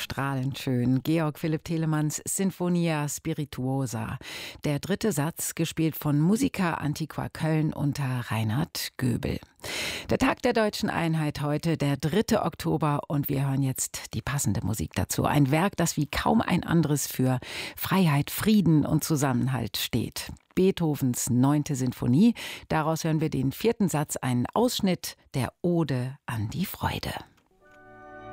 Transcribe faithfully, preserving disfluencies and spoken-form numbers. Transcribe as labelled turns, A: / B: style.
A: strahlend schön. Georg Philipp Telemanns Sinfonia Spirituosa. Der dritte Satz, gespielt von Musica Antiqua Köln unter Reinhard Göbel. Der Tag der deutschen Einheit heute, der dritte Oktober, und wir hören jetzt die passende Musik dazu. Ein Werk, das wie kaum ein anderes für Freiheit, Frieden und Zusammenhalt steht. Beethovens neunte Sinfonie. Daraus hören wir den vierten Satz, einen Ausschnitt der Ode an die Freude.